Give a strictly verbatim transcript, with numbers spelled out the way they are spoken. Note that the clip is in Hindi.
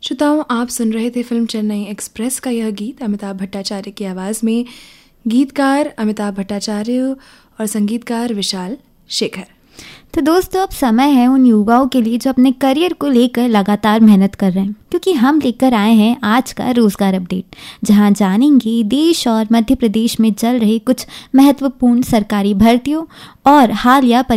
श्रोताओं, आप सुन रहे थे फिल्म चेन्नई एक्सप्रेस का यह गीत अमिताभ भट्टाचार्य की आवाज़ में। गीतकार अमिताभ भट्टाचार्य और संगीतकार विशाल शेखर। तो दोस्तों, अब समय है उन युवाओं के लिए जो अपने करियर को लेकर लगातार मेहनत कर रहे हैं, क्योंकि हम लेकर आए हैं आज का रोजगार अपडेट, जहां जानेंगे देश और मध्य प्रदेश में चल रही कुछ महत्वपूर्ण सरकारी भर्तियों और हालिया